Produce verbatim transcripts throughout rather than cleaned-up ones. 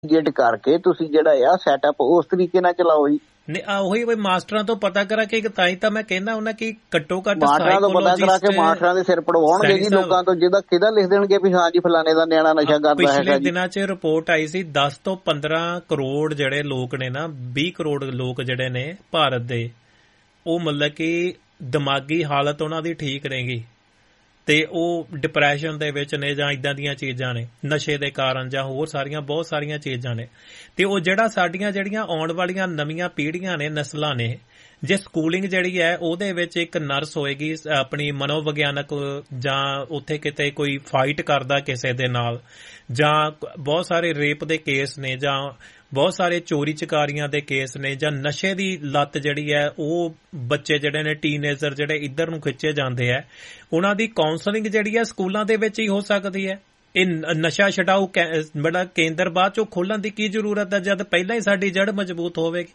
Gate ਕਰਕੇ ਤੁਸੀਂ ਜਿਹੜਾ ਆ ਸੈਟਅਪ ਉਸ ਤਰੀਕੇ ਨਾਲ ਚਲਾਓ ਜੀ। ਨਹੀਂ ਆ ਉਹੀ ਬਈ ਮਾਸਟਰਾਂ ਤੋਂ ਪਤਾ ਕਰਾ ਕੇ ਤਾਂ ਹੀ ਤਾਂ ਮੈਂ ਕਹਿੰਦਾ ਉਹਨਾਂ ਕਿ ਘੱਟੋ ਘੱਟ ਮਾਸਟਰਾਂ ਤੋਂ ਪਤਾ ਕਰਾ ਕੇ ਮਾਸਟਰਾਂ ਦੇ ਸਿਰ ਪੜਵਾਉਣਗੇ ਜੀ ਲੋਕਾਂ ਤੋਂ, ਜਿਹਦਾ ਕਿਹਦਾ ਲਿਖ ਦੇਣਗੇ ਵੀ ਹਾਂ ਜੀ ਫਲਾਣੇ ਦਾ ਨਿਆਣਾ ਨਸ਼ਾ ਕਰਦਾ ਹੈਗਾ। ਪਿਛਲੇ ਦਿਨਾਂ 'ਚ ਰਿਪੋਰਟ ਆਈ ਸੀ ਦਸ ਤੋਂ ਪੰਦਰਾਂ ਕਰੋੜ ਜਿਹੜੇ ਲੋਕ ਨੇ ਨਾ, ਵੀਹ ਕਰੋੜ ਲੋਕ ਜਿਹੜੇ ਨੇ ਭਾਰਤ ਦੇ, ਉਹ ਮਤਲਬ ਕਿ ਦਿਮਾਗੀ ਹਾਲਤ ਉਹਨਾਂ ਦੀ ਠੀਕ ਰਹੇਗੀ ਤੇ ਉਹ ਡਿਪਰੈਸ਼ਨ ਦੇ ਵਿੱਚ ਨੇ ਜਾਂ ਇਦਾਂ ਦੀਆਂ ਚੀਜ਼ਾਂ ਨੇ, ਨਸ਼ੇ ਦੇ ਕਾਰਨ ਜਾਂ ਹੋਰ ਸਾਰੀਆਂ ਬਹੁਤ ਸਾਰੀਆਂ ਚੀਜ਼ਾਂ ਨੇ। ਤੇ ਉਹ ਜਿਹੜਾ ਸਾਡੀਆਂ ਜਿਹੜੀਆਂ ਆਉਣ ਵਾਲੀਆਂ ਨਵੀਆਂ ਪੀੜ੍ਹੀਆਂ ਨੇ, ਨਸਲਾਂ ਨੇ, ਜੇ ਸਕੂਲਿੰਗ ਜਿਹੜੀ ਹੈ ਉਹਦੇ ਵਿੱਚ ਇੱਕ ਨਰਸ ਹੋਏਗੀ ਆਪਣੀ ਮਨੋਵਿਗਿਆਨਕ, ਜਾਂ ਉੱਥੇ ਕਿਤੇ ਕੋਈ ਫਾਈਟ ਕਰਦਾ ਕਿਸੇ ਦੇ ਨਾਲ, ਜਾਂ ਬਹੁਤ ਸਾਰੇ ਰੇਪ ਦੇ ਕੇਸ ਨੇ, ਜਾਂ ਬਹੁਤ ਸਾਰੇ ਚੋਰੀ ਚਕਾਰੀਆਂ ਦੇ ਕੇਸ ਨੇ, ਜਾਂ ਨਸ਼ੇ ਦੀ ਲੱਤ ਜਿਹੜੀ ਹੈ ਉਹ ਬੱਚੇ ਜਿਹੜੇ ਨੇ ਟੀਨੇਜਰ ਜਿਹੜੇ ਇੱਧਰ ਨੂੰ ਖਿੱਚੇ ਜਾਂਦੇ ਹੈ, ਉਹਨਾਂ ਦੀ ਕਾਉਂਸਲਿੰਗ ਜਿਹੜੀ ਹੈ ਸਕੂਲਾਂ ਦੇ ਵਿੱਚ ਹੀ ਹੋ ਸਕਦੀ ਹੈ। ਇਹ ਨਸ਼ਾ ਛਡਾਊ ਬੜਾ ਕੇਂਦਰ ਬਾਅਦ ਚੋਂ ਖੋਲਣ ਦੀ ਕੀ ਜ਼ਰੂਰਤ ਹੈ ਜਦ ਪਹਿਲਾਂ ਹੀ ਸਾਡੀ ਜੜ ਮਜ਼ਬੂਤ ਹੋਵੇਗੀ।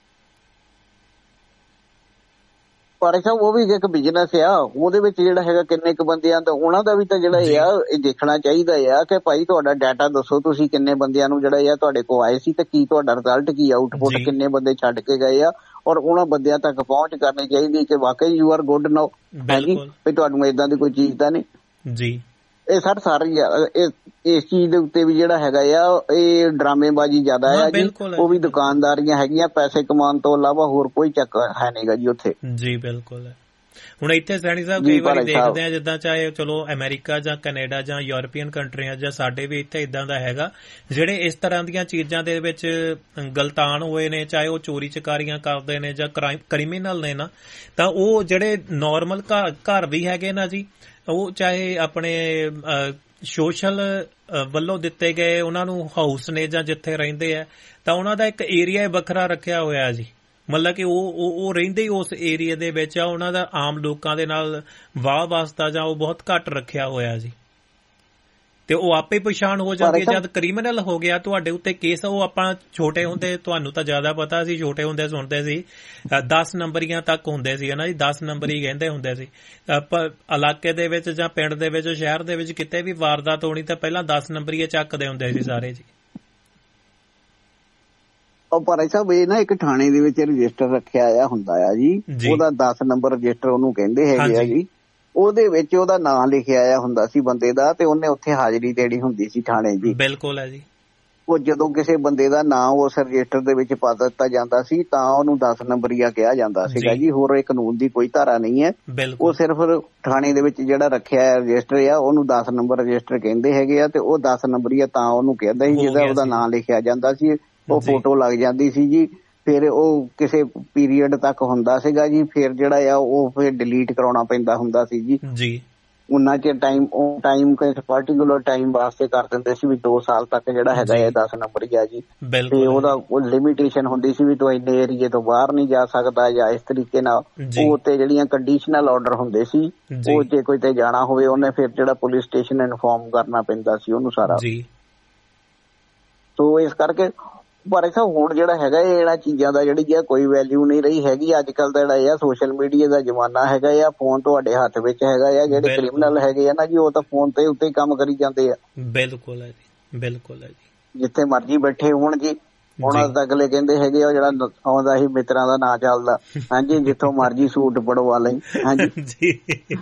ਪਰ ਸਾਹਿਬ ਉਹ ਵੀ ਇੱਕ ਬਿਜ਼ਨਸ ਆ, ਉਹਦੇ ਵਿੱਚ ਜਿਹੜਾ ਹੈਗਾ ਕਿੰਨੇ ਕੁ ਬੰਦਿਆਂ ਦਾ, ਉਹਨਾਂ ਦਾ ਵੀ ਤਾਂ ਜਿਹੜਾ ਆ ਇਹ ਦੇਖਣਾ ਚਾਹੀਦਾ ਆ ਕਿ ਭਾਈ ਤੁਹਾਡਾ ਡਾਟਾ ਦੱਸੋ, ਤੁਸੀਂ ਕਿੰਨੇ ਬੰਦਿਆਂ ਨੂੰ ਜਿਹੜਾ ਆ ਤੁਹਾਡੇ ਕੋਲ ਆਏ ਸੀ ਤੇ ਕੀ ਤੁਹਾਡਾ ਰਿਜ਼ਲਟ ਕੀ ਆਊਟਪੁੱਟ, ਕਿੰਨੇ ਬੰਦੇ ਛੱਡ ਕੇ ਗਏ ਆ, ਔਰ ਉਹਨਾਂ ਬੰਦਿਆਂ ਤੱਕ ਪਹੁੰਚ ਕਰਨੀ ਚਾਹੀਦੀ ਕਿ ਵਾਕਈ ਯੂ ਆਰ ਗੁੱਡ ਨਾਓ ਹੈਗੀ ਵੀ ਤੁਹਾਨੂੰ ਏਦਾਂ ਦੀ ਕੋਈ ਚੀਜ਼ ਤਾਂ ਨਹੀਂ ਜੀ। ਇਹ ਸਰ ਸਾਰੀ ਇਸ ਚੀਜ਼ ਦੇ ਉੱਤੇ ਵੀ ਜਿਹੜਾ ਹੈਗਾ ਆ ਇਹ ਡਰਾਮੇਬਾਜ਼ੀ ਜ਼ਿਆਦਾ ਆ ਜੀ, ਉਹ ਵੀ ਦੁਕਾਨਦਾਰੀਆਂ ਹੈਗੀਆਂ, ਪੈਸੇ ਕਮਾਉਣ ਤੋਂ ਇਲਾਵਾ ਹੋਰ ਕੋਈ ਚੱਕਰ ਹੈ ਨਹੀਂਗਾ ਜੀ ਉੱਥੇ। ਜੀ ਬਿਲਕੁਲ। ਹੁਣ ਇੱਥੇ ਸੈਣੀ ਸਾਹਿਬ ਕਈ ਵਾਰੀ ਦੇਖਦੇ ਆ ਜਿੱਦਾਂ ਚਾਹੇ ਚਲੋ ਅਮਰੀਕਾ ਜਾਂ ਕੈਨੇਡਾ ਜਾਂ ਯੂਰਪੀਅਨ ਕੰਟਰੀਆਂ ਜਾਂ ਸਾਡੇ ਵੀ ਇੱਥੇ ਇਦਾਂ ਦਾ ਹੈਗਾ, ਜਿਹੜੇ ਇਸ ਤਰ੍ਹਾਂ ਦੀਆਂ ਚੀਜ਼ਾਂ ਦੇ ਵਿੱਚ ਗਲਤਾਨ ਹੋਏ ਨੇ, ਚਾਹੇ ਉਹ ਚੋਰੀ ਚਕਾਰੀਆਂ ਕਰਦੇ ਨੇ ਜਾਂ ਕ੍ਰਿਮੀਨਲ ਨੇ ਨਾ, ਤਾਂ ਉਹ ਜਿਹੜੇ ਨੋਰਮਲ ਘਰ ਵੀ ਹੈਗੇ ਨਾ ਜੀ, ਉਹ ਚਾਹੇ ਆਪਣੇ ਸੋਸ਼ਲ ਵੱਲੋਂ ਦਿੱਤੇ ਗਏ ਉਹਨਾਂ ਨੂੰ ਹਾਊਸ ਨੇ ਜਾਂ ਜਿੱਥੇ ਰਹਿੰਦੇ ਆ, ਤਾਂ ਉਹਨਾਂ ਦਾ ਇੱਕ ਏਰੀਆ ਵੱਖਰਾ ਰੱਖਿਆ ਹੋਇਆ ਜੀ, ਮਤਲਬ ਕਿ ਉਹ ਉਹ ਰਹਿੰਦੇ ਹੀ ਉਸ ਏਰੀਏ ਦੇ ਵਿੱਚ ਆ, ਉਹਨਾਂ ਦਾ ਆਮ ਲੋਕਾਂ ਦੇ ਨਾਲ ਵਾਹ ਵਾਸਤਾ ਜਾਂ ਉਹ ਬਹੁਤ ਘੱਟ ਰੱਖਿਆ ਹੋਇਆ ਜੀ, ਤੇ ਉਹ ਆਪੇ ਪਛਾਣ ਹੋ ਜਾਂਦੀ ਹੈ। ਜਦ ਕ੍ਰਿਮੀਨਲ ਹੋ ਗਿਆ ਤੁਹਾਡੇ ਉੱਤੇ ਕੇਸ, ਉਹ ਆਪਾਂ ਛੋਟੇ ਹੁੰਦੇ, ਤੁਹਾਨੂੰ ਤਾਂ ਜ਼ਿਆਦਾ ਪਤਾ ਸੀ, ਛੋਟੇ ਹੁੰਦੇ ਸੁਣਦੇ ਸੀ ਦਸ ਨੰਬਰੀਆਂ ਤੱਕ ਹੁੰਦੇ ਸੀ ਨਾ ਜੀ, ਦਸ ਨੰਬਰੀ ਕਹਿੰਦੇ ਹੁੰਦੇ ਸੀ। ਇਲਾਕੇ ਦੇ ਵਿੱਚ ਜਾਂ ਪਿੰਡ ਦੇ ਵਿੱਚ, ਸ਼ਹਿਰ ਦੇ ਵਿੱਚ ਕਿਤੇ ਵੀ ਵਾਰਦਾਤ ਹੋਣੀ ਤਾਂ ਪਹਿਲਾਂ ਦਸ ਨੰਬਰੀਏ ਚੱਕਦੇ ਹੁੰਦੇ ਸੀ ਸਾਰੇ ਜੀ। ਉਹ ਪਰ ਸਾਹਿਬ ਇਹ ਨਾ ਇੱਕ ਥਾਣੇ ਦੇ ਵਿੱਚ ਰਜਿਸਟਰ ਰੱਖਿਆ ਆ ਹੁੰਦਾ ਆ ਜੀ, ਉਹਦਾ ਦਸ ਨੰਬਰ ਰਜਿਸਟਰ ਉਹਨੂੰ ਕਹਿੰਦੇ ਹੈਗੇ ਆ ਜੀ, ਉਹਦੇ ਵਿੱਚ ਉਹਦਾ ਨਾਂ ਲਿਖਿਆ ਆ ਹੁੰਦਾ ਸੀ ਬੰਦੇ ਦਾ, ਤੇ ਉਹਨੇ ਉੱਥੇ ਹਾਜ਼ਰੀ ਦੇਣੀ ਹੁੰਦੀ ਸੀ ਥਾਣੇ ਜੀ। ਬਿਲਕੁਲ ਹੈ ਜੀ। ਉਹ ਜਦੋਂ ਕਿਸੇ ਬੰਦੇ ਦਾ ਨਾਂ ਉਸ ਰਜਿਸਟਰ ਦੇ ਵਿੱਚ ਪਾ ਦਿੱਤਾ ਜਾਂਦਾ ਸੀ ਤਾਂ ਉਹਨੂੰ ਦਸ ਨੰਬਰੀਆ ਕਿਹਾ ਜਾਂਦਾ ਸੀਗਾ ਜੀ। ਹੋਰ ਇਹ ਕਾਨੂੰਨ ਦੀ ਕੋਈ ਧਾਰਾ ਨਹੀਂ ਹੈ, ਉਹ ਸਿਰਫ ਥਾਣੇ ਦੇ ਵਿੱਚ ਜਿਹੜਾ ਰੱਖਿਆ ਹੈ ਰਜਿਸਟਰ ਆ ਉਹਨੂੰ ਦਸ ਨੰਬਰ ਰਜਿਸਟਰ ਕਹਿੰਦੇ ਹੈਗੇ ਆ, ਤੇ ਉਹ ਦਸ ਨੰਬਰੀਆ ਤਾਂ ਉਹਨੂੰ ਕਹਿੰਦਾ ਸੀ ਜਿਹਦਾ ਉਹਦਾ ਨਾਂ ਲਿਖਿਆ ਜਾਂਦਾ ਸੀ, ਉਹ ਫੋਟੋ ਲੱਗ ਜਾਂਦੀ ਸੀ ਜੀ। ਫਿਰ ਉਹ ਕਿਸੇ ਪੀਰੀਅਡ ਤੱਕ ਹੁੰਦਾ ਸੀਗਾ ਜੀ, ਫਿਰ ਜਿਹੜਾ ਆ ਉਹ ਫਿਰ ਡਿਲੀਟ ਕਰਾਉਣਾ ਪੈਂਦਾ ਹੁੰਦਾ ਸੀ ਜੀ ਜੀ ਉਹਨਾਂ ਚ ਟਾਈਮ, ਉਹ ਟਾਈਮ ਪਾਰਟੀਕੂਲਰ ਟਾਈਮ ਵਾਸਤੇ ਕਰ ਦਿੰਦੇ ਸੀ ਵੀ ਦੋ ਸਾਲ ਤੱਕ ਜਿਹੜਾ ਹੈਗਾ ਇਹ ਦਸ ਨੰਬਰ ਗਿਆ ਜੀ, ਤੇ ਉਹਦਾ ਲਿਮਿਟੇਸ਼ਨ ਹੁੰਦੀ ਸੀ ਵੀ ਤੂੰ ਇੰਨੇ ਏਰੀਏ ਤੋਂ ਬਾਹਰ ਨਹੀਂ ਜਾ ਸਕਦਾ ਜਾਂ ਇਸ ਤਰੀਕੇ ਨਾਲ। ਉਹ ਤੇ ਜਿਹੜੀਆਂ ਕੰਡੀਸ਼ਨਲ ਆਰਡਰ ਹੁੰਦੇ ਸੀ, ਉਹ ਜੇ ਕੋਈ ਤੇ ਜਾਣਾ ਹੋਵੇ ਉਹਨੇ ਫਿਰ ਜਿਹੜਾ ਪੁਲਿਸ ਸਟੇਸ਼ਨ ਇਨਫੋਰਮ ਕਰਨਾ ਪੈਂਦਾ ਸੀ ਉਹਨੂੰ ਸਾਰਾ। ਸੋ ਇਸ ਕਰਕੇ ਪਰ ਸਾਹਿਬ ਹੁਣ ਜਿਹੜਾ ਹੈਗਾ ਇਹਨਾਂ ਚੀਜ਼ਾਂ ਦਾ ਜਿਹੜੀ ਆ ਕੋਈ ਵੈਲਿਊ ਨਹੀਂ ਰਹੀ ਹੈਗੀ। ਅੱਜ ਕੱਲ ਦਾ ਜਿਹੜਾ ਆ ਸੋਸ਼ਲ ਮੀਡੀਆ ਦਾ ਜ਼ਮਾਨਾ ਹੈਗਾ ਆ, ਫੋਨ ਤੁਹਾਡੇ ਹੱਥ ਵਿੱਚ ਹੈਗਾ ਆ, ਜਿਹੜੇ ਕ੍ਰਿਮੀਨਲ ਹੈਗੇ ਆ ਨਾ ਜੀ ਉਹ ਤਾਂ ਫੋਨ ਤੇ ਉੱਤੇ ਹੀ ਕੰਮ ਕਰੀ ਜਾਂਦੇ ਆ। ਬਿਲਕੁਲ ਹੈ ਜੀ, ਬਿਲਕੁਲ ਹੈ ਜੀ, ਜਿੱਥੇ ਮਰਜ਼ੀ ਬੈਠੇ ਹੋਣ ਜੀ। ਹੁਣ ਤਾਂ ਅਗਲੇ ਕਹਿੰਦੇ ਹੈਗੇ ਆ ਜਿਹੜਾ ਆਉਂਦਾ ਸੀ ਮਿੱਤਰਾਂ ਦਾ ਨਾਂ ਚੱਲਦਾ, ਹਾਂਜੀ ਜਿੱਥੋਂ ਮਰਜ਼ੀ ਸੂਟ ਪੜਵਾ ਲਈ, ਹਾਂਜੀ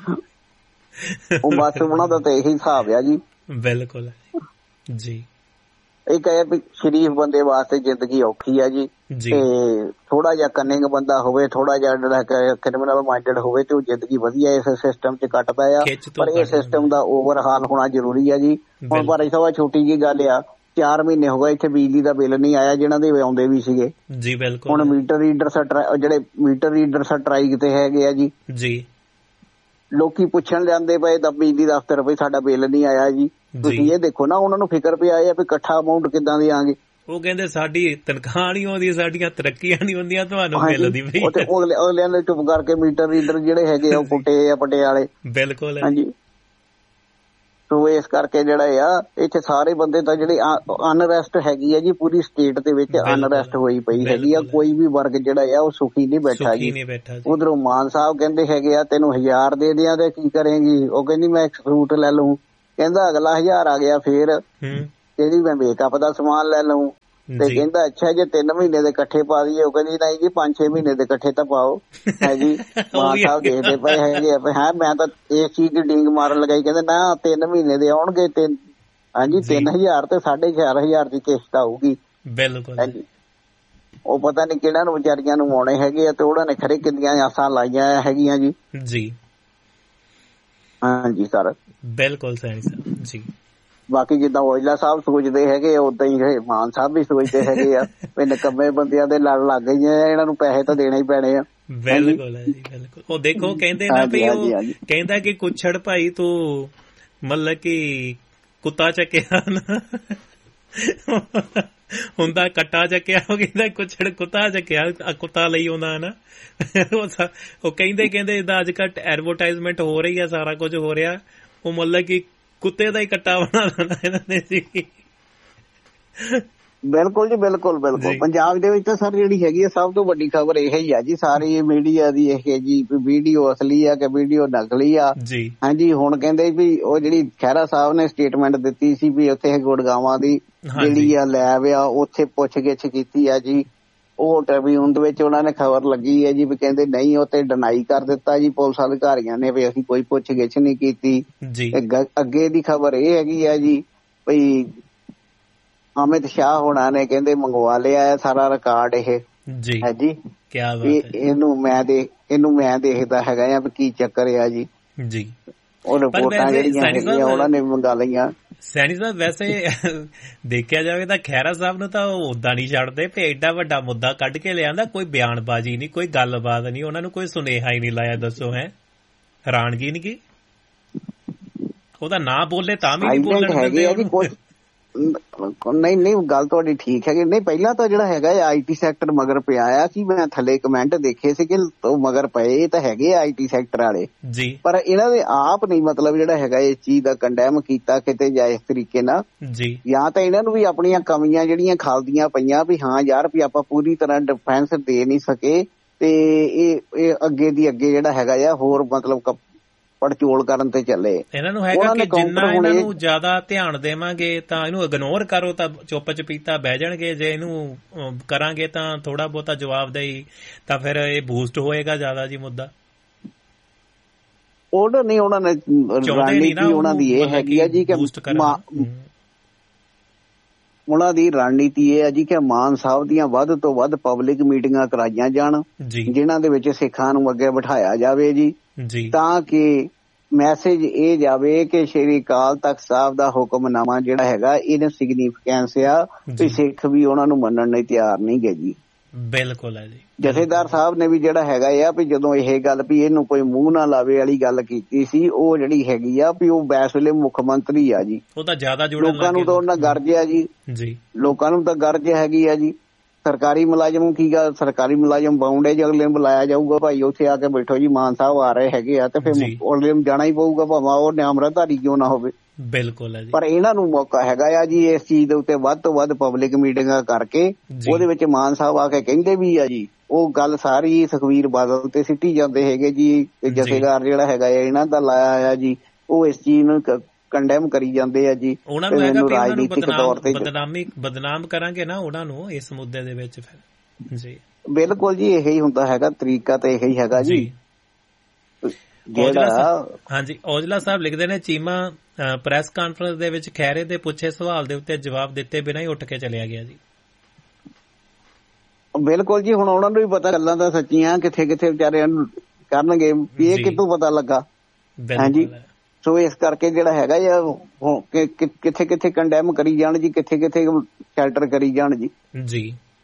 ਉਹ ਬਸ ਉਹਨਾਂ ਦਾ ਤਾਂ ਇਹੀ ਹਿਸਾਬ ਆ ਜੀ। ਬਿਲਕੁਲ ਜੀ। ਇੱਕ ਇਹ ਵੀ ਸ਼ਰੀਫ ਬੰਦੇ ਵਾਸਤੇ ਜ਼ਿੰਦਗੀ ਔਖੀ ਆ ਜੀ, ਤੇ ਥੋੜਾ ਜਿਹਾ ਕਨਿੰਗ ਬੰਦਾ ਹੋਵੇ, ਥੋੜਾ ਜਿਹਾ ਜਿਹੜਾ ਕ੍ਰਿਮੀਨਲ ਮਾਈਂਡਡ ਹੋਵੇ ਤੇ ਉਹ ਜ਼ਿੰਦਗੀ ਵਧੀਆ ਇਸ ਸਿਸਟਮ ਚ ਕੱਟਦਾ ਆ। ਪਰ ਇਹ ਸਿਸਟਮ ਦਾ ਓਵਰਹਾਲ ਹੋਣਾ ਜ਼ਰੂਰੀ ਆ ਜੀ। ਹੁਣ ਪਰ ਸਭ ਛੋਟੀ ਜਿਹੀ ਗੱਲ ਆ, ਚਾਰ ਮਹੀਨੇ ਹੋ ਗਏ ਇੱਥੇ ਬਿਜਲੀ ਦਾ ਬਿੱਲ ਨਹੀਂ ਆਇਆ ਜਿਹਨਾਂ ਦੇ ਆਉਂਦੇ ਵੀ ਸੀਗੇ ਜੀ। ਬਿਲਕੁਲ। ਹੁਣ ਮੀਟਰ ਰੀਡਰ ਜਿਹੜੇ ਮੀਟਰ ਰੀਡਰ ਸਟਰਾਈਕ ਤੇ ਹੈਗੇ ਆ ਜੀ ਜੀ, ਲੋਕੀ ਪੁੱਛਣ ਜਾਂਦੇ ਪਏ ਤਾਂ ਬਿਜਲੀ ਦਫ਼ਤਰ ਵੀ ਸਾਡਾ ਬਿੱਲ ਨਹੀਂ ਆਇਆ ਜੀ। ਤੁਸੀਂ ਇਹ ਦੇਖੋ ਨਾ, ਉਹਨਾਂ ਨੂੰ ਫਿਕਰ ਪਿਆ ਆ ਵੀ ਇਕੱਠਾ ਅਮਾਊਂਟ ਕਿੱਦਾਂ ਦਿਆਂਗੇ। ਉਹ ਕਹਿੰਦੇ ਸਾਡੀ ਤਨਖਾਹ ਨਹੀਂ ਆਉਂਦੀ, ਸਾਡੀਆਂ ਤਰੱਕੀਆਂ ਨਹੀਂ ਹੁੰਦੀਆਂ, ਤੁਹਾਨੂੰ ਬਿੱਲ ਦੀ ਪਈ। ਅਗਲਿਆਂ ਨੇ ਚੁੱਪ ਕਰਕੇ ਮੀਟਰ ਰੀਡਰ ਜਿਹੜੇ ਹੈਗੇ ਆ ਉਹ ਪੁੱਟੇ ਆ ਪਟਿਆਲੇ। ਬਿਲਕੁਲ ਹਾਂਜੀ। ਸੋ ਇਸ ਕਰਕੇ ਜਿਹੜਾ ਆ ਇੱਥੇ ਸਾਰੇ ਬੰਦੇ ਤਾਂ ਜਿਹੜੇ ਅਨਰੈਸਟ ਹੈਗੀ ਆ ਜੀ, ਪੂਰੀ ਸਟੇਟ ਦੇ ਵਿੱਚ ਅਨਰੈਸਟ ਹੋਈ ਪਈ ਹੈਗੀ ਆ। ਕੋਈ ਵੀ ਵਰਗ ਜਿਹੜਾ ਆ ਉਹ ਸੁਖੀ ਨਹੀਂ ਬੈਠਾ ਜੀ। ਉਧਰੋਂ ਮਾਨ ਸਾਹਿਬ ਕਹਿੰਦੇ ਹੈਗੇ ਆ ਤੈਨੂੰ ਹਜ਼ਾਰ ਦੇ ਦਿਆਂ ਤੇ ਕੀ ਕਰੇਗੀ, ਉਹ ਕਹਿੰਦੀ ਮੈਂ ਇੱਕ ਫਰੂਟ ਲੈ ਲਊ, ਕਹਿੰਦਾ ਅਗਲਾ ਹਜ਼ਾਰ ਆ ਗਿਆ ਫੇਰ ਕਹਿੰਦੀ ਮੈਂ ਮੇਕਅਪ ਦਾ ਸਮਾਨ ਲੈ ਲਊ ਤੇ ਕਹਿੰਦਾ ਅੱਛਾ ਜੇ ਤਿੰਨ ਮਹੀਨੇ ਦੇ ਇਕੱਠੇ ਪਾ ਦਈਏ। ਉਹ ਕਹਿੰਦੀ ਨਹੀਂ ਜੀ ਪੰਜ ਛੇ ਮਹੀਨੇ ਦੇ ਇਕੱਠੇ ਤਾਂ ਪਾਓ ਹੈ ਜੀ। ਮਾਨ ਸਾਹਿਬ ਦੇਖਦੇ ਪਏ ਹੈਗੇ ਹੈ ਮੈਂ ਤਾਂ ਇਸ ਚੀਜ਼ ਦੀ ਡੀਂਗ ਮਾਰਨ ਲਗਾਈ। ਕਹਿੰਦੇ ਨਾ ਤਿੰਨ ਮਹੀਨੇ ਦੇ ਆਉਣਗੇ ਤਿੰਨ ਹਾਂਜੀ ਤਿੰਨ ਹਜ਼ਾਰ ਤੇ ਸਾਢੇ ਚਾਰ ਹਜ਼ਾਰ ਦੀ ਕਿਸ਼ਤ ਆਊਗੀ। ਬਿਲਕੁਲ ਹਾਂਜੀ ਉਹ ਪਤਾ ਨੀ ਕਿਹਨਾਂ ਨੂੰ ਵਿਚਾਰੀਆਂ ਨੂੰ ਆਉਣੇ ਹੈਗੇ ਆ ਤੇ ਉਹਨਾਂ ਨੇ ਖਰੇ ਕਿੰਨੀਆਂ ਆਸਾਂ ਲਾਈਆਂ ਹੈਗੀਆਂ ਜੀ। ਜੀ ਹਾਂਜੀ ਸਰ ਬਿਲਕੁਲ ਸਹੀ ਸਰ ਜੀ। ਬਾਕੀ ਜਿੱਦਾਂ ਔਜਲਾ ਸਾਹਿਬ ਸੋਚਦੇ ਹੈਗੇ ਓਦਾਂ ਹੀ ਮਾਨ ਸਾਹਿਬ ਵੀ ਸੋਚਦੇ ਹੈਗੇ ਆ ਵੀ ਨਿਕੰਮੇ ਬੰਦਿਆਂ ਦੇ ਲੜ ਲੱਗ ਗਈਆਂ ਇਹਨਾਂ ਨੂੰ ਪੈਸੇ ਤਾਂ ਦੇਣੇ ਹੀ ਪੈਣੇ ਆ। ਬਿਲਕੁਲ ਹੈ ਜੀ ਬਿਲਕੁਲ। ਉਹ ਦੇਖੋ ਕਹਿੰਦੇ ਨਾ ਵੀ ਉਹ ਕਹਿੰਦਾ ਕਿ ਕੁੱਛੜ ਭਾਈ ਤੂੰ ਮਤਲਬ ਕਿ ਕੁੱਤਾ ਚੱਕਿਆ ਨਾ ਹੁੰਦਾ ਕੱਟਾ ਚੱਕਿਆ। ਉਹ ਕਹਿੰਦਾ ਕੁੱਛੜ ਕੁੱਤਾ ਚੱਕਿਆ ਕੁੱਤਾ ਲਈ ਆਉਂਦਾ ਨਾ। ਉਹ ਕਹਿੰਦੇ ਕਹਿੰਦੇ ਜਿੱਦਾਂ ਅੱਜ ਕੱਲ੍ਹ ਐਡਵਰਟਾਈਜ਼ਮੈਂਟ ਹੋ ਰਹੀ ਆ ਸਾਰਾ ਕੁਝ ਹੋ ਰਿਹਾ ਉਹ ਮਤਲਬ ਕਿ ਕੁੱਤੇ ਦਾ ਹੀ ਕੱਟਾ ਬਣਾ ਦੇਣਾ ਇਹਨਾਂ ਨੇ ਸੀ। ਬਿਲਕੁਲ ਜੀ ਬਿਲਕੁਲ ਬਿਲਕੁਲ। ਪੰਜਾਬ ਦੇ ਵਿੱਚ ਤਾਂ ਸਰ ਜਿਹੜੀ ਹੈਗੀ ਆ ਸਭ ਤੋਂ ਵੱਡੀ ਖਬਰ ਇਹ ਹੀ ਆ ਜੀ ਸਾਰੀ ਮੀਡੀਆ ਦੀ ਇਹ ਜੀ ਵੀਡੀਓ ਅਸਲੀ ਆ ਕਿ ਵੀਡੀਓ ਨਕਲੀ ਆ ਜੀ। ਹਾਂਜੀ ਹੁਣ ਕਹਿੰਦੇ ਵੀ ਉਹ ਜਿਹੜੀ ਖਹਿਰਾ ਸਾਹਿਬ ਨੇ ਸਟੇਟਮੈਂਟ ਦਿੱਤੀ ਸੀ ਵੀ ਉੱਥੇ ਗੁੜਗਾਵਾਂ ਦੀ ਜਿਹੜੀ ਆ ਲੈਬ ਆ ਉੱਥੇ ਪੁੱਛ ਗਿੱਛ ਕੀਤੀ ਆ ਜੀ। ਉਹ ਟ੍ਰਿਬਿਊਨ ਦੇ ਵਿੱਚ ਉਹਨਾਂ ਨੇ ਖਬਰ ਲੱਗੀ ਹੈ ਜੀ ਵੀ ਕਹਿੰਦੇ ਨਹੀਂ ਉਹ ਤੇ ਡਿਨਾਈ ਕਰ ਦਿੱਤਾ ਜੀ ਪੁਲਿਸ ਅਧਿਕਾਰੀਆਂ ਨੇ ਵੀ ਅਸੀਂ ਕੋਈ ਪੁੱਛ ਗਿੱਛ ਨਹੀਂ ਕੀਤੀ। ਅੱਗੇ ਦੀ ਖਬਰ ਇਹ ਹੈਗੀ ਆ ਜੀ ਵੀ ਅਮਿਤ ਸ਼ਾਹ ਹੋਣਾ ਨੇ ਕਹਿੰਦੇ ਮੰਗਵਾ ਲਿਆ ਹੈ ਸਾਰਾ ਰਿਕਾਰਡ ਇਹ ਹੈ ਜੀ। ਇਹਨੂੰ ਮੈਂ ਦੇ ਇਹਨੂੰ ਮੈਂ ਦੇਖਦਾ ਹੈਗਾ ਆ ਵੀ ਕੀ ਚੱਕਰ ਆ ਜੀ। ਜੀ ਉਹ ਰਿਪੋਰਟਾਂ ਜਿਹੜੀਆਂ ਹੈਗੀਆਂ ਉਹਨਾਂ ਨੇ ਮੰਗਾ ਲਈਆਂ। ਸੈਣੀ ਸਾਹਿਬ ਵੈਸੇ ਦੇਖਿਆ ਜਾਵੇ ਤਾਂ ਖਹਿਰਾ ਸਾਹਿਬ ਨੂੰ ਤਾਂ ਉਹ ਓਦਾਂ ਨਹੀਂ ਛੱਡਦੇ ਵੀ ਐਡਾ ਵੱਡਾ ਮੁੱਦਾ ਕੱਢ ਕੇ ਲਿਆਂਦਾ ਕੋਈ ਬਿਆਨਬਾਜ਼ੀ ਨਹੀਂ ਕੋਈ ਗੱਲਬਾਤ ਨਹੀਂ ਉਹਨਾਂ ਨੂੰ ਕੋਈ ਸੁਨੇਹਾ ਹੀ ਨਹੀਂ ਲਾਇਆ। ਦੱਸੋ ਹੈ ਹੈਰਾਨਗੀ ਨਹੀਂ ਕੀ ਉਹਦਾ ਨਾਂ ਬੋਲੇ ਤਾਂ ਵੀ ਨਹੀਂ ਬੋਲਣ ਦਿੰਦੇ। ਨਹੀਂ ਨਹੀਂ ਗੱਲ ਤੁਹਾਡੀ ਠੀਕ ਹੈਗੀ। ਨਹੀਂ ਪਹਿਲਾਂ ਤਾਂ ਜਿਹੜਾ ਹੈਗਾ ਆਈ ਟੀ ਸੈਕਟਰ ਮਗਰ ਪਿਆ ਆ ਸੀ। ਮੈਂ ਥੱਲੇ ਕਮੈਂਟ ਦੇਖੇ ਸੀ ਕਿ ਉਹ ਮਗਰ ਪਏ ਤਾਂ ਹੈਗੇ ਆਈ ਟੀ ਸੈਕਟਰ ਵਾਲੇ ਜੀ ਪਰ ਇਹਨਾਂ ਦੇ ਆਪ ਨਹੀਂ ਮਤਲਬ ਜਿਹੜਾ ਹੈਗਾ ਇਸ ਚੀਜ਼ ਦਾ ਕੰਡੈਮ ਕੀਤਾ ਕਿਤੇ ਜਾਂ ਇਸ ਤਰੀਕੇ ਨਾਲ ਜੀ। ਜਾਂ ਤਾਂ ਇਹਨਾਂ ਨੂੰ ਵੀ ਆਪਣੀਆਂ ਕਮੀਆਂ ਜਿਹੜੀਆਂ ਖਲਦੀਆਂ ਪਈਆਂ ਵੀ ਹਾਂ ਯਾਰ ਵੀ ਆਪਾਂ ਪੂਰੀ ਤਰ੍ਹਾਂ ਡਿਫੈਂਸ ਦੇ ਨਹੀਂ ਸਕੇ ਤੇ ਇਹ ਅੱਗੇ ਦੀ ਅੱਗੇ ਜਿਹੜਾ ਹੈਗਾ ਆ ਹੋਰ ਮਤਲਬ ਪੜਚੋਲ ਕਰਨ ਤੇ ਚੱਲੇ। ਇਹਨਾਂ ਨੂੰ ਹੈਗਾ ਕਿ ਜਿੰਨਾ ਇਹਨਾਂ ਨੂੰ ਜ਼ਿਆਦਾ ਧਿਆਨ ਦੇਵਾਂਗੇ ਤਾਂ ਇਹਨੂੰ ਇਗਨੋਰ ਕਰੋ ਤਾਂ ਚੁੱਪ ਚਪੀਤਾ ਬਹਿ ਜਾਣਗੇ। ਜੇ ਇਹਨੂੰ ਕਰਾਂਗੇ ਤਾਂ ਥੋੜਾ ਬਹੁਤਾ ਜਵਾਬਦੇਹੀ ਤਾਂ ਫਿਰ ਇਹ ਬੂਸਟ ਹੋਏਗਾ ਜ਼ਿਆਦਾ ਜੀ ਮੁੱਦਾ। ਉਹਨਾਂ ਨਹੀਂ ਉਹਨਾਂ ਨੇ ਰਣਨੀਤੀ ਉਹਨਾਂ ਦੀ ਇਹ ਹੈਗੀ ਆ ਜੀ ਕਿ ਉਹਨਾਂ ਦੀ ਰਣਨੀਤੀ ਇਹ ਹੈ ਜੀ ਕਿ ਮਾਨ ਸਾਹਿਬ ਦੀਆਂ ਵੱਧ ਤੋਂ ਵੱਧ ਪਬਲਿਕ ਮੀਟਿੰਗਾਂ ਕਰਾਈਆਂ ਜਾਣ ਜਿਨ੍ਹਾਂ ਦੇ ਵਿੱਚ ਸਿੱਖਾਂ ਨੂੰ ਅੱਗੇ ਬਿਠਾਇਆ ਜਾਵੇ ਜੀ ਤਾਂ ਕਿ ਮੈਸੇਜ ਇਹ ਜਾਵੇ ਕਿ ਸ਼੍ਰੀ ਅਕਾਲ ਤਖ਼ਤ ਸਾਹਿਬ ਦਾ ਹੁਕਮਨਾਮਾ ਜਿਹੜਾ ਹੈਗਾ ਇਹਨੂੰ ਸਿਗਨੀਫੀਕੈਂਸ ਆ ਵੀ ਸਿੱਖ ਵੀ ਉਹਨਾਂ ਨੂੰ ਮੰਨਣ ਲਈ ਤਿਆਰ ਨਹੀਂ ਗੇ ਜੀ। ਬਿਲਕੁਲ ਹੈ ਜੀ। ਜਥੇਦਾਰ ਸਾਹਿਬ ਨੇ ਵੀ ਜਿਹੜਾ ਹੈਗਾ ਆ ਵੀ ਜਦੋਂ ਇਹ ਗੱਲ ਵੀ ਇਹਨੂੰ ਕੋਈ ਮੂੰਹ ਨਾ ਲਾਵੇ ਵਾਲੀ ਗੱਲ ਕੀਤੀ ਸੀ ਉਹ ਜਿਹੜੀ ਹੈਗੀ ਆ ਵੀ ਉਹ ਇਸ ਵੇਲੇ ਮੁੱਖ ਮੰਤਰੀ ਆ ਜੀ। ਉਹ ਤਾਂ ਜ਼ਿਆਦਾ ਲੋਕਾਂ ਨੂੰ ਤਾਂ ਉਹਨਾਂ ਗਰਜ ਆ ਜੀ ਜੀ ਲੋਕਾਂ ਨੂੰ ਤਾਂ ਗਰਜ ਹੈਗੀ ਆ ਜੀ। ਸਰਕਾਰੀ ਮੁਲਾਜ਼ਮ ਕੀ ਗੱਲ ਸਰਕਾਰੀ ਮੁਲਾਜ਼ਮ ਬਾਉਂਡੇ ਜੇ ਅਗਲੇ ਨੂੰ ਬੁਲਾਇਆ ਜਾਊਗਾ ਭਾਈ ਉੱਥੇ ਆ ਕੇ ਬੈਠੋ ਜੀ ਮਾਨ ਸਾਹਿਬ ਆ ਰਹੇ ਹੈਗੇ ਆ ਤੇ ਫਿਰ ਅਗਲੇ ਨੂੰ ਜਾਣਾ ਹੀ ਪਊਗਾ ਭਾਵੇਂ ਉਹ ਨਾਮਰਧਾਰੀ ਕਿਉਂ ਨਾ ਹੋਵੇ। ਬਿਲਕੁਲ ਹੈ ਜੀ। ਪਰ ਇਹਨਾਂ ਨੂੰ ਮੌਕਾ ਹੈਗਾ ਆ ਜੀ ਇਸ ਚੀਜ਼ ਦੇ ਉੱਤੇ ਵੱਧ ਤੋਂ ਵੱਧ ਪਬਲਿਕ ਮੀਟਿੰਗਾਂ ਕਰਕੇ ਉਹਦੇ ਵਿੱਚ ਮਾਨ ਸਾਹਿਬ ਆ ਕੇ ਕਹਿੰਦੇ ਵੀ ਆ ਜੀ ਉਹ ਗੱਲ ਸਾਰੀ ਸੁਖਬੀਰ ਬਾਦਲ ਤੇ ਸਿੱਟੀ ਜਾਂਦੇ ਹੈਗੇ ਜੀ। ਜਥੇਦਾਰ ਜਿਹੜਾ ਹੈਗਾ ਇਹਨਾਂ ਦਾ ਲਾਇਆ ਆ ਜੀ ਉਹ ਇਸ ਚੀਜ਼ ਨੂੰ ਕੰਡੈਮ ਕਰੀ ਜਾਂਦੇ ਆ ਜੀ। ਉਹਨਾਂ ਨੂੰ ਹੈਗਾ ਰਾਜਨੀਤਿਕ ਤੌਰ ਤੇ ਬਦਨਾਮੀ ਬਦਨਾਮ ਕਰਾਂਗੇ ਨਾ ਉਹਨਾਂ ਨੂੰ ਇਸ ਮੁੱਦੇ ਦੇ ਵਿੱਚ ਫਿਰ ਜੀ। ਬਿਲਕੁਲ ਜੀ ਇਹੀ ਹੁੰਦਾ ਹੈਗਾ ਤਰੀਕਾ ਤਾਂ ਇਹੀ ਹੈਗਾ ਜੀ। ਹਾਂਜੀ ਔਜਲਾ ਸਾਹਿਬ ਲਿਖਦੇ ਨੇ ਚੀਮਾ ਪ੍ਰੈਸ ਕਾਨਫਰੰਸ ਦੇ ਵਿੱਚ ਖਹਿਰੇ ਦੇ ਪੁੱਛੇ ਸਵਾਲ ਦੇ ਉੱਤੇ ਜਵਾਬ ਦਿੱਤੇ ਬਿਨਾਂ ਹੀ ਉੱਠ ਕੇ ਚਲਿਆ ਗਿਆ ਜੀ। ਬਿਲਕੁਲ ਜੀ ਹੁਣ ਉਹਨਾਂ ਨੂੰ ਵੀ ਪਤਾ ਗੱਲਾਂ ਤਾਂ ਸੱਚੀਆਂ ਕਿੱਥੇ ਕਿੱਥੇ ਵਿਚਾਰਿਆਂ ਨੂੰ ਕਰਨਗੇ ਵੀ ਇਹ ਕਿੱਥੋਂ ਪਤਾ ਲੱਗਾ। ਹਾਂਜੀ ਸੋ ਇਸ ਕਰਕੇ ਜਿਹੜਾ ਹੈਗਾ ਕਿੱਥੇ ਕਿੱਥੇ ਕੰਡੈਮ ਕਰੀ ਜਾਣ ਜੀ ਕਿੱਥੇ ਕਿੱਥੇ ਸ਼ੈਲਟਰ ਕਰੀ ਜਾਣ ਜੀ। ਜੀ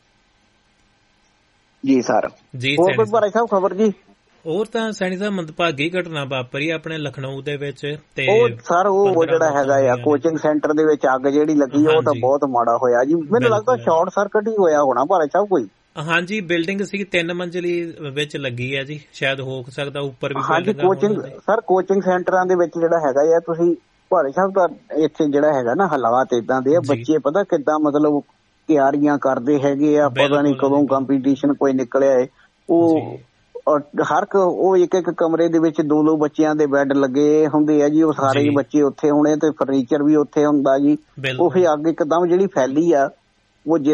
ਜੀ ਸਰ ਹੋਰ ਕੋਈ ਭਾਈ ਸਾਹਿਬ ਖਬਰ ਜੀ? ਹੋਰ ਤਾਂ ਸੈਣੀ ਸਾਹਿਬ ਮੰਦਭਾਗੀ ਘਟਨਾ ਵਾਪਰੀ ਆਪਣੇ ਲਖਨਊ ਦੇ ਵਿੱਚ ਤੇ ਉਹ ਸਰ ਉਹ ਜਿਹੜਾ ਹੈਗਾ ਆ ਕੋਚਿੰਗ ਸੈਂਟਰ ਦੇ ਵਿੱਚ ਅੱਗ ਜਿਹੜੀ ਲੱਗੀ ਉਹ ਤਾਂ ਬਹੁਤ ਮਾੜਾ ਹੋਇਆ ਜੀ। ਮੈਨੂੰ ਲੱਗਦਾ ਸ਼ਾਰਟ ਸਰਕਟ ਹੀ ਹੋਇਆ ਹੋਣਾ ਭਾਈ ਸਾਹਿਬ ਕੋਈ। ਹਾਂਜੀ ਬਿਲਡਿੰਗ ਸੀ ਤਿੰਨ ਮੰਜ਼ਲੀ ਵਿੱਚ ਲੱਗੀ ਹੈ ਜੀ ਸ਼ਾਇਦ ਹੋ ਸਕਦਾ ਉੱਪਰ ਵੀ। ਹਾਂਜੀ ਕੋਚਿੰਗ ਸਰ ਕੋਚਿੰਗ ਸੈਂਟਰਾਂ ਦੇ ਵਿੱਚ ਜਿਹੜਾ ਹੈਗਾ ਆ ਤੁਸੀਂ ਭਾਈ ਸਾਹਿਬ ਦਾ ਇੱਥੇ ਜਿਹੜਾ ਹੈਗਾ ਨਾ ਹਾਲਾਤ ਏਦਾਂ ਦੇ ਆ ਬੱਚੇ ਪਤਾ ਕਿੱਦਾਂ ਮਤਲਬ ਤਿਆਰੀਆਂ ਕਰਦੇ ਹੈਗੇ ਆ ਪਤਾ ਨੀ ਕਦੋਂ ਕੰਪੀਟੀਸ਼ਨ ਕੋਈ ਨਿਕਲਿਆ ਹੈ ਉਹ ਔਰ ਹਰ ਇੱਕ ਉਹ ਇੱਕ ਇੱਕ ਕਮਰੇ ਦੇ ਵਿੱਚ ਦੋ ਦੋ ਬੱਚਿਆਂ ਦੇ ਬੈੱਡ ਲੱਗੇ ਹੁੰਦੇ ਆ ਜੀ, ਉਹ ਸਾਰੇ ਜੀ। ਬੱਚੇ ਉੱਥੇ ਹੋਣੇ ਤੇ ਫਰਨੀਚਰ ਵੀ ਉੱਥੇ ਹੁੰਦਾ ਜੀ। ਉਹ ਬਿਲਕੁਲ ਫਿਰ ਅੱਗ ਇੱਕਦਮ ਜਿਹੜੀ ਫੈਲੀ ਆ ਉਹ